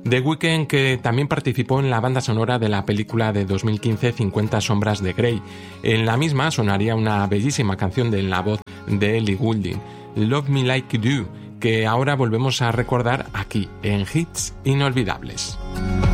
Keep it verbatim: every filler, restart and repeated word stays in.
The Weeknd, que también participó en la banda sonora de la película de dos mil quince cincuenta sombras de Grey. En la misma sonaría una bellísima canción de la voz de Ellie Goulding, Love Me Like You Do, que ahora volvemos a recordar aquí en Hits Inolvidables.